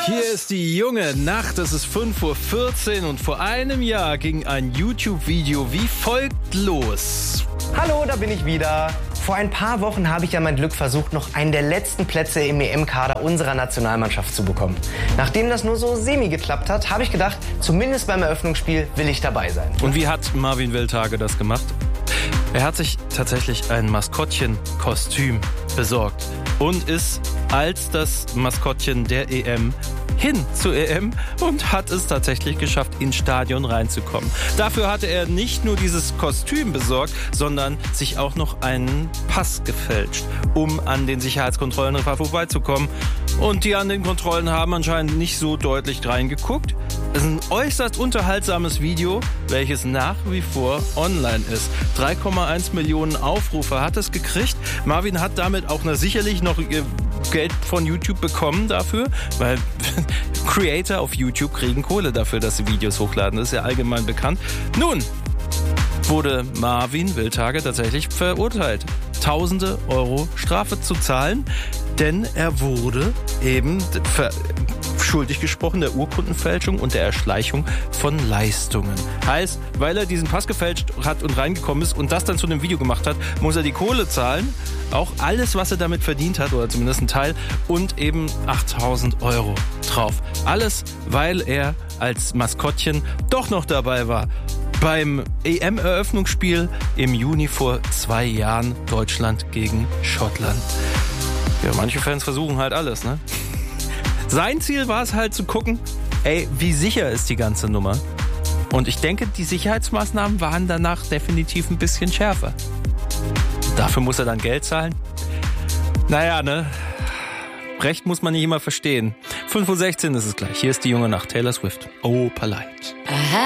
Hier ist die junge Nacht, es ist 5:14 Uhr und vor einem Jahr ging ein YouTube-Video wie folgt los. Hallo, da bin ich wieder. Vor ein paar Wochen habe ich ja mein Glück versucht, noch einen der letzten Plätze im EM-Kader unserer Nationalmannschaft zu bekommen. Nachdem das nur so semi geklappt hat, habe ich gedacht, zumindest beim Eröffnungsspiel will ich dabei sein. Und wie hat Marvin Wildhage das gemacht? Er hat sich tatsächlich ein Maskottchenkostüm besorgt und ist als das Maskottchen der EM hin zur EM und hat es tatsächlich geschafft, ins Stadion reinzukommen. Dafür hatte er nicht nur dieses Kostüm besorgt, sondern sich auch noch einen Pass gefälscht, um an den Sicherheitskontrollen vorbeizukommen. Und die an den Kontrollen haben anscheinend nicht so deutlich reingeguckt. Es ist ein äußerst unterhaltsames Video, welches nach wie vor online ist. 3,1 Millionen Aufrufe hat es gekriegt. Marvin hat damit auch sicherlich noch Geld von YouTube bekommen dafür, weil Creator auf YouTube kriegen Kohle dafür, dass sie Videos hochladen. Das ist ja allgemein bekannt. Nun wurde Marvin Wildhage tatsächlich verurteilt, Tausende Euro Strafe zu zahlen, denn er wurde eben schuldig gesprochen der Urkundenfälschung und der Erschleichung von Leistungen. Heißt, weil er diesen Pass gefälscht hat und reingekommen ist und das dann zu einem Video gemacht hat, muss er die Kohle zahlen, auch alles, was er damit verdient hat, oder zumindest ein Teil, und eben 8.000 Euro drauf. Alles, weil er als Maskottchen doch noch dabei war beim EM-Eröffnungsspiel im Juni vor 2 Jahren, Deutschland gegen Schottland. Ja, manche Fans versuchen halt alles, ne? Sein Ziel war es halt zu gucken, wie sicher ist die ganze Nummer. Und ich denke, die Sicherheitsmaßnahmen waren danach definitiv ein bisschen schärfer. Dafür muss er dann Geld zahlen. Naja, ne? Recht muss man nicht immer verstehen. 5:16 Uhr ist es gleich. Hier ist die junge Nacht, Taylor Swift. Oh, polite.